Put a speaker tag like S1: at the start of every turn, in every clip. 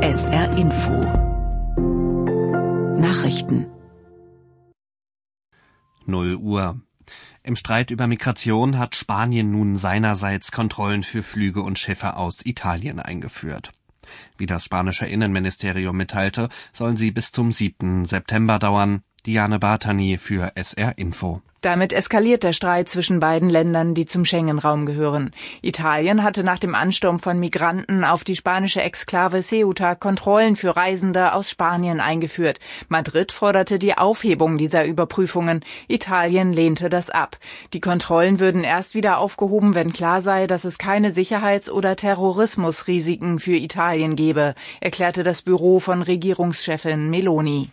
S1: SR Info Nachrichten
S2: 0 Uhr. Im Streit über Migration hat Spanien nun seinerseits Kontrollen für Flüge und Schiffe aus Italien eingeführt. Wie das spanische Innenministerium mitteilte, sollen sie bis zum 7. September dauern. Diane Bartani für SR Info.
S3: Damit eskaliert der Streit zwischen beiden Ländern, die zum Schengen-Raum gehören. Italien hatte nach dem Ansturm von Migranten auf die spanische Exklave Ceuta Kontrollen für Reisende aus Spanien eingeführt. Madrid forderte die Aufhebung dieser Überprüfungen. Italien lehnte das ab. Die Kontrollen würden erst wieder aufgehoben, wenn klar sei, dass es keine Sicherheits- oder Terrorismusrisiken für Italien gebe, erklärte das Büro von Regierungschefin Meloni.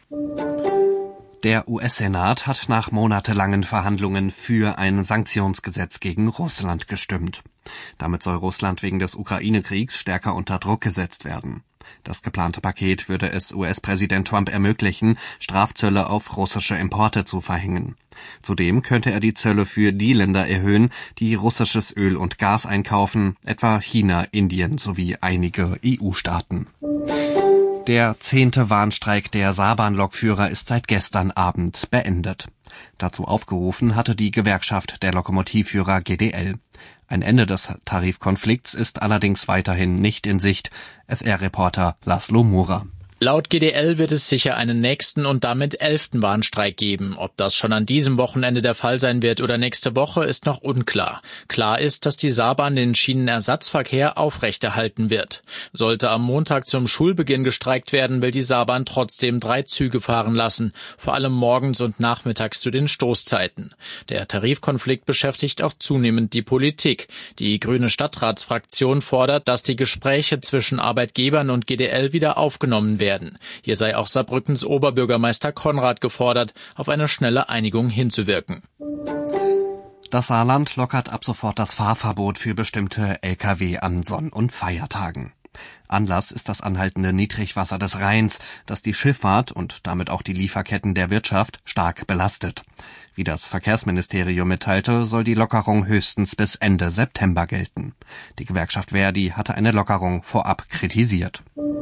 S2: Der US-Senat hat nach monatelangen Verhandlungen für ein Sanktionsgesetz gegen Russland gestimmt. Damit soll Russland wegen des Ukraine-Kriegs stärker unter Druck gesetzt werden. Das geplante Paket würde es US-Präsident Trump ermöglichen, Strafzölle auf russische Importe zu verhängen. Zudem könnte er die Zölle für die Länder erhöhen, die russisches Öl und Gas einkaufen, etwa China, Indien sowie einige EU-Staaten. Der 10. Warnstreik der Saarbahnlokführer ist seit gestern Abend beendet. Dazu aufgerufen hatte die Gewerkschaft der Lokomotivführer GDL. Ein Ende des Tarifkonflikts ist allerdings weiterhin nicht in Sicht. SR-Reporter Laszlo Murer.
S4: Laut GDL wird es sicher einen nächsten und damit 11. Warnstreik geben. Ob das schon an diesem Wochenende der Fall sein wird oder nächste Woche, ist noch unklar. Klar ist, dass die Saarbahn den Schienenersatzverkehr aufrechterhalten wird. Sollte am Montag zum Schulbeginn gestreikt werden, will die Saarbahn trotzdem 3 Züge fahren lassen, vor allem morgens und nachmittags zu den Stoßzeiten. Der Tarifkonflikt beschäftigt auch zunehmend die Politik. Die grüne Stadtratsfraktion fordert, dass die Gespräche zwischen Arbeitgebern und GDL wieder aufgenommen werden. Hier sei auch Saarbrückens Oberbürgermeister Konrad gefordert, auf eine schnelle Einigung hinzuwirken.
S2: Das Saarland lockert ab sofort das Fahrverbot für bestimmte Lkw an Sonn- und Feiertagen. Anlass ist das anhaltende Niedrigwasser des Rheins, das die Schifffahrt und damit auch die Lieferketten der Wirtschaft stark belastet. Wie das Verkehrsministerium mitteilte, soll die Lockerung höchstens bis Ende September gelten. Die Gewerkschaft ver.di hatte eine Lockerung vorab kritisiert.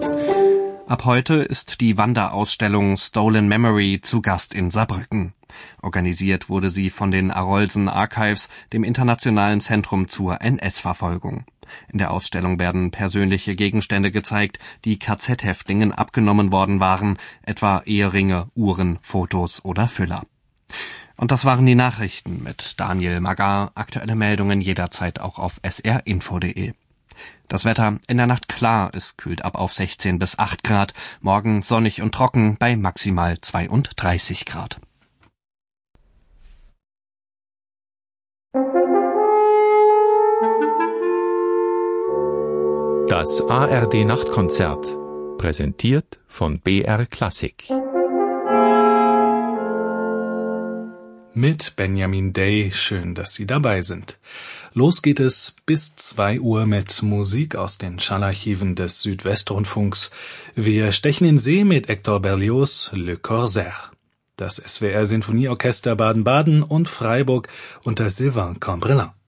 S2: Ab heute ist die Wanderausstellung Stolen Memory zu Gast in Saarbrücken. Organisiert wurde sie von den Arolsen Archives, dem Internationalen Zentrum zur NS-Verfolgung. In der Ausstellung werden persönliche Gegenstände gezeigt, die KZ-Häftlingen abgenommen worden waren, etwa Eheringe, Uhren, Fotos oder Füller. Und das waren die Nachrichten mit Daniel Magar. Aktuelle Meldungen jederzeit auch auf srinfo.de. Das Wetter in der Nacht klar, es kühlt ab auf 16 bis 8 Grad, morgen sonnig und trocken bei maximal 32 Grad.
S5: Das ARD Nachtkonzert, präsentiert von BR Klassik.
S6: Mit Benjamin Day, schön, dass Sie dabei sind. Los geht es bis 2 Uhr mit Musik aus den Schallarchiven des Südwestrundfunks. Wir stechen in See mit Hector Berlioz' Le Corsaire. Das SWR Sinfonieorchester Baden-Baden und Freiburg unter Sylvain Cambrelin.